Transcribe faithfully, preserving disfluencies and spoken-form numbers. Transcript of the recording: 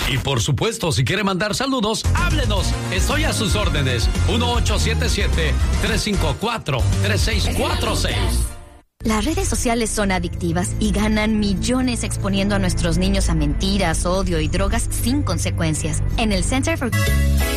Y por supuesto, si quiere mandar saludos, háblenos. Estoy a sus órdenes. uno ocho siete siete, tres cinco cuatro, tres seis cuatro seis. Las redes sociales son adictivas y ganan millones exponiendo a nuestros niños a mentiras, odio y drogas sin consecuencias. En el Center for